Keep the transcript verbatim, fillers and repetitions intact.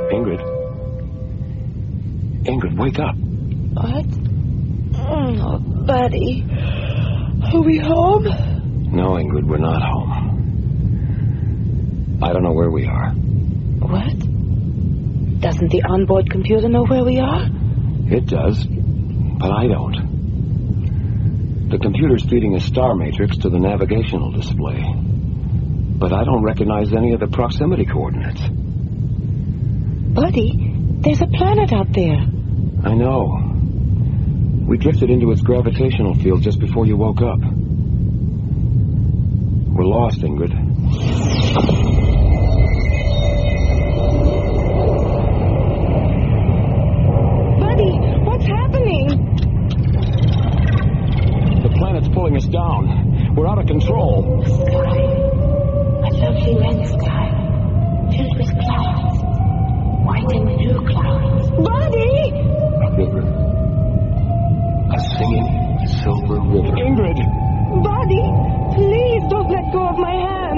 Ingrid. Ingrid, wake up. What? Oh, Buddy. Are we home? No, Ingrid, we're not home. I don't know where we are. What? Doesn't the onboard computer know where we are? It does, but I don't. The computer's feeding a star matrix to the navigational display. But I don't recognize any of the proximity coordinates. Buddy, there's a planet out there. I know. We drifted into its gravitational field just before you woke up. We're lost, Ingrid. Buddy, what's happening? The planet's pulling us down. We're out of control. Sky. A lovely red sky. Filled with clouds. White and blue clouds. Buddy! A river. A singing silver river. Ingrid!